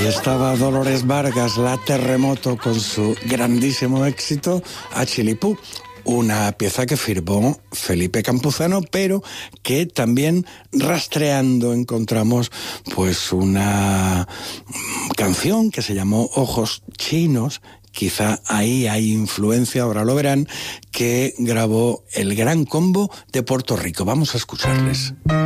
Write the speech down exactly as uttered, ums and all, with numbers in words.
Estaba Dolores Vargas, la Terremoto, con su grandísimo éxito A Chilipú, una pieza que firmó Felipe Campuzano, pero que también rastreando encontramos pues una canción que se llamó Ojos Chinos. Quizá ahí hay influencia, ahora lo verán, que grabó el Gran Combo de Puerto Rico. Vamos a escucharles.